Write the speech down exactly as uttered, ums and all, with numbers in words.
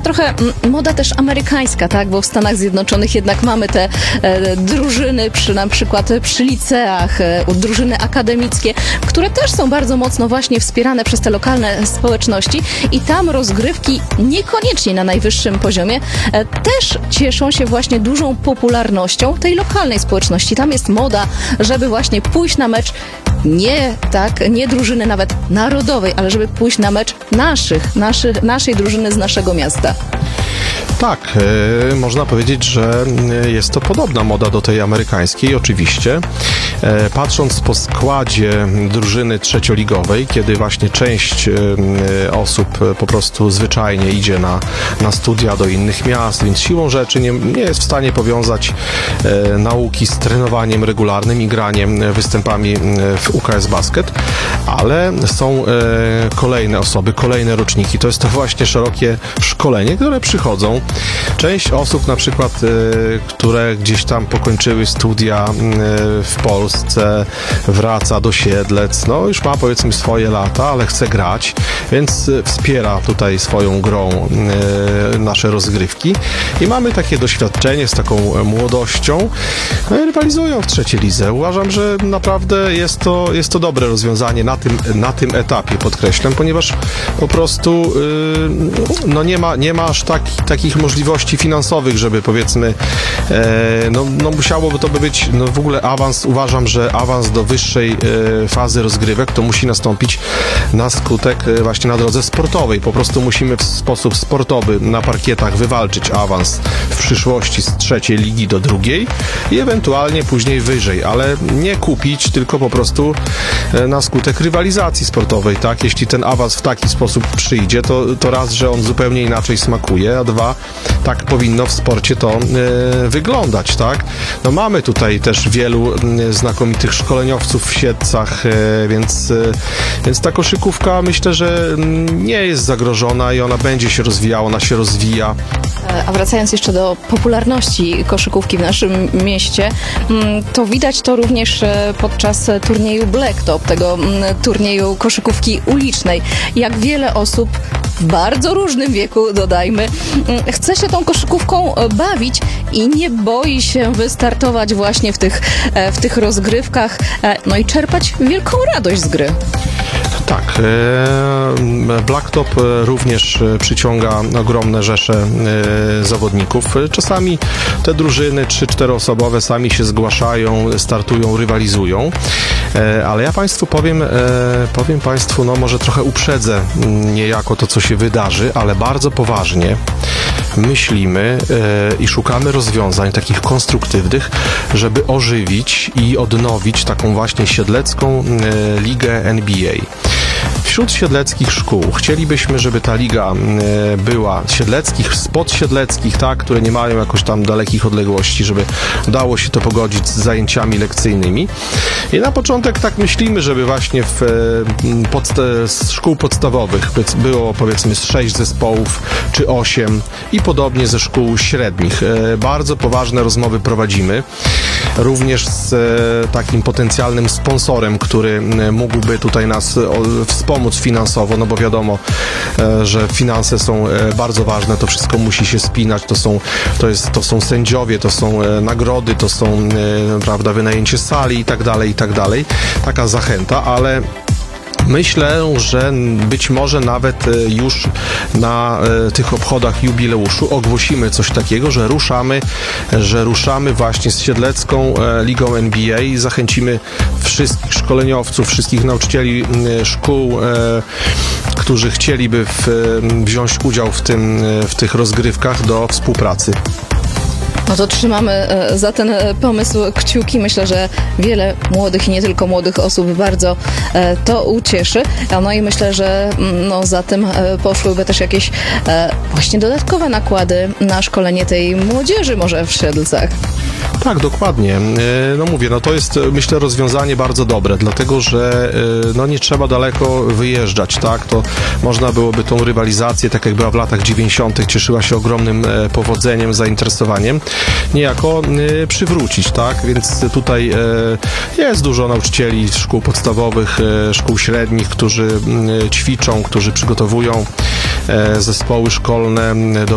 trochę moda też amerykańska, tak? Bo w Stanach Zjednoczonych jednak mamy te e, drużyny, przy, na przykład przy liceach, e, drużyny akademickie, które też są bardzo mocno właśnie wspierane przez te lokalne społeczności i tam rozgrywki niekoniecznie na najwyższym poziomie e, też cieszą się właśnie dużą popularnością tej lokalnej społeczności. Tam jest moda, żeby właśnie pójść na mecz nie, tak, nie drużyny nawet narodowej, ale żeby pójść na mecz naszych, naszych, naszej drużyny z naszego miasta. Tak, e, można powiedzieć, że jest to podobna moda do tej amerykańskiej, oczywiście. E, patrząc po składzie drużyny trzecioligowej, kiedy właśnie część e, osób po prostu zwyczajnie idzie na, na studia do innych miast, więc siłą rzeczy nie, nie jest w stanie powiązać e, nauki z trenowaniem regularnym i graniem, występami w U K S Basket, ale są e, kolejne osoby, kolejne roczniki. To jest to właśnie szerokie szkolenie, które przychodzą. Część osób na przykład, y, które gdzieś tam pokończyły studia y, w Polsce, wraca do Siedlec, no już ma powiedzmy swoje lata, ale chce grać, więc y, wspiera tutaj swoją grą y, nasze rozgrywki i mamy takie doświadczenie z taką młodością, no, rywalizują w trzeciej lidze. Uważam, że naprawdę jest to, jest to dobre rozwiązanie na tym, na tym etapie, podkreślam, ponieważ po prostu y, no nie ma, nie ma aż tak, takich możliwości finansowych, żeby powiedzmy e, no, no musiałoby to by być no w ogóle awans, uważam, że awans do wyższej e, fazy rozgrywek to musi nastąpić na skutek e, właśnie na drodze sportowej. Po prostu musimy w sposób sportowy na parkietach wywalczyć awans w przyszłości z trzeciej ligi do drugiej i ewentualnie później wyżej, ale nie kupić, tylko po prostu e, na skutek rywalizacji sportowej, tak? Jeśli ten awans w taki sposób przyjdzie, to, to raz, że on zupełnie inaczej smakuje, a dwa, tak powinno w sporcie to e, wyglądać, tak? No mamy tutaj też wielu e, znakomitych szkoleniowców w Siedlcach, e, więc, e, więc ta koszykówka myślę, że nie jest zagrożona i ona będzie się rozwijała, ona się rozwija. A wracając jeszcze do popularności koszykówki w naszym mieście, to widać to również podczas turnieju Blacktop, tego turnieju koszykówki ulicznej. Jak wiele osób w bardzo różnym wieku, dodajmy, chce się tą koszykówką bawić i nie boi się wystartować właśnie w tych, w tych rozgrywkach, no i czerpać wielką radość z gry. Tak, Blacktop również przyciąga ogromne rzesze zawodników. Czasami te drużyny trzy cztery osobowe sami się zgłaszają, startują, rywalizują, ale ja Państwu powiem, powiem Państwu, no może trochę uprzedzę niejako to, co się wydarzy, ale bardzo poważnie myślimy i szukamy rozwiązań takich konstruktywnych, żeby ożywić i odnowić taką właśnie siedlecką ligę N B A. Wśród siedleckich szkół chcielibyśmy, żeby ta liga była siedleckich, spodsiedleckich, tak, które nie mają jakoś tam dalekich odległości, żeby dało się to pogodzić z zajęciami lekcyjnymi. I na początek tak myślimy, żeby właśnie w podsta- z szkół podstawowych było powiedzmy z sześć zespołów czy osiem i podobnie ze szkół średnich. Bardzo poważne rozmowy prowadzimy. Również z takim potencjalnym sponsorem, który mógłby tutaj nas wspomóc finansowo, no bo wiadomo, że finanse są bardzo ważne, to wszystko musi się spinać, to są, to jest, to są sędziowie, to są nagrody, to są, prawda, wynajęcie sali i tak dalej, i tak dalej. Taka zachęta, ale myślę, że być może nawet już na tych obchodach jubileuszu ogłosimy coś takiego, że ruszamy, że ruszamy właśnie z Siedlecką Ligą N B A i zachęcimy wszystkich szkoleniowców, wszystkich nauczycieli szkół, którzy chcieliby w, wziąć udział w tym, w tych rozgrywkach do współpracy. No to trzymamy za ten pomysł kciuki. Myślę, że wiele młodych i nie tylko młodych osób bardzo to ucieszy. No i myślę, że no za tym poszłyby też jakieś właśnie dodatkowe nakłady na szkolenie tej młodzieży może w Siedlcach. Tak, dokładnie. No mówię, no to jest myślę rozwiązanie bardzo dobre, dlatego że no nie trzeba daleko wyjeżdżać, tak? To można byłoby tą rywalizację, tak jak była w latach dziewięćdziesiątych, cieszyła się ogromnym powodzeniem, zainteresowaniem, niejako przywrócić, tak? Więc tutaj jest dużo nauczycieli szkół podstawowych, szkół średnich, którzy ćwiczą, którzy przygotowują zespoły szkolne do